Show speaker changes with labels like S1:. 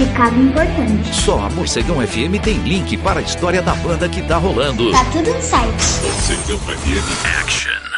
S1: recado importante.
S2: Só a Morcegão FM tem link para a história da banda que tá rolando.
S1: Tá tudo no site.
S2: Morcegão FM Action.